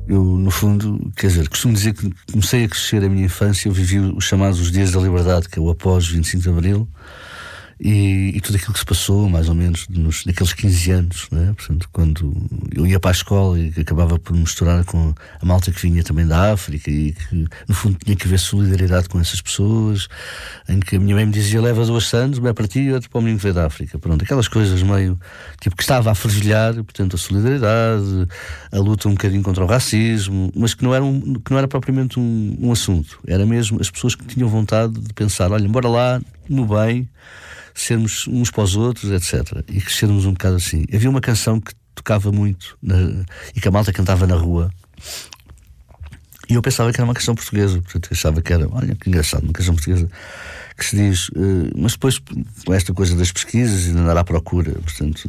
Eu, no fundo, quer dizer, costumo dizer que comecei a crescer a minha infância, eu vivi os chamados Dias da Liberdade, que é o após 25 de Abril, e tudo aquilo que se passou, mais ou menos, naqueles 15 anos, né? Portanto, quando eu ia para a escola e acabava por me misturar com a malta que vinha também da África e que, no fundo, tinha que haver solidariedade com essas pessoas, em que a minha mãe me dizia: leva 2 santos, um é para ti e outro para o menino que veio da África. Pronto, aquelas coisas meio, tipo, que estava a fervilhar, portanto, a solidariedade, a luta um bocadinho contra o racismo, mas que não era propriamente um assunto. Era mesmo as pessoas que tinham vontade de pensar: olha, bora lá, no bem, sermos uns para os outros, etc. E crescermos um bocado assim. Havia uma canção que tocava muito e que a malta cantava na rua, e eu pensava que era uma canção portuguesa. Portanto, eu achava que era, olha, que engraçado, uma canção portuguesa que se diz, mas depois, com esta coisa das pesquisas e de andar à procura, portanto,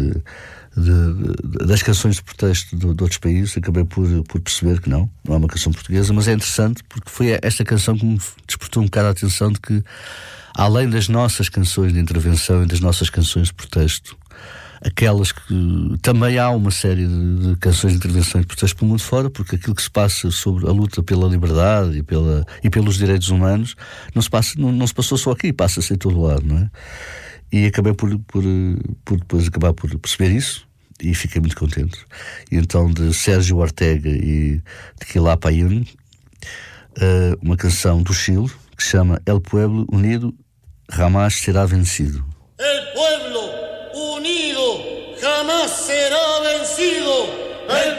das canções de protesto de outros países, acabei por perceber que não é uma canção portuguesa, mas é interessante porque foi esta canção que me despertou um bocado a atenção de que, além das nossas canções de intervenção e das nossas canções de protesto, aquelas que também há uma série de canções de intervenção e de protesto pelo mundo fora, porque aquilo que se passa sobre a luta pela liberdade e pelos direitos humanos não se passou só aqui, passa-se em todo lado, não é? E acabei por depois acabar por perceber isso e fiquei muito contente. E então, de Sérgio Ortega e de Quilapa Ayllón, uma canção do Chile que se chama El Pueblo Unido Jamás Será Vencido. El pueblo unido jamás será vencido.